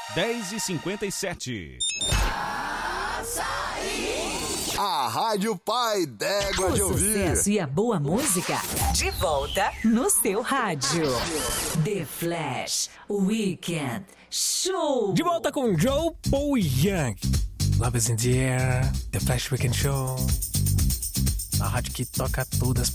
10h57. A Rádio Pai d'Égua de ouvir. O sucesso e a boa música de volta no seu rádio. The Flash Weekend Show. De volta com Joe Paul Young. Love is in the air. The Flash Weekend Show. A rádio que toca todas